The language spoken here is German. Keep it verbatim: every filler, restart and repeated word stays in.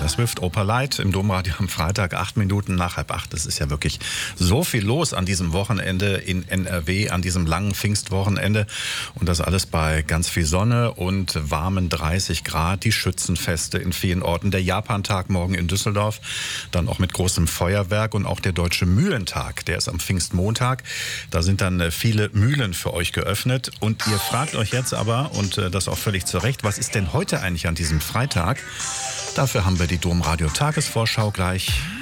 Taylor Swift, Oper Light im Domradio am Freitag, acht Minuten nach halb acht. Es ist ja wirklich so viel los an diesem Wochenende in N R W, an diesem langen Pfingstwochenende. Und das alles bei ganz viel Sonne und warmen dreißig Grad. Die Schützenfeste in vielen Orten. Der Japantag morgen in Düsseldorf. Dann auch mit großem Feuerwerk und auch der Deutsche Mühlentag. Der ist am Pfingstmontag. Da sind dann viele Mühlen für euch geöffnet. Und ihr fragt euch jetzt aber, und das auch völlig zu Recht, was ist denn heute eigentlich an diesem Freitag? Dafür haben wir die Domradio Tagesvorschau gleich.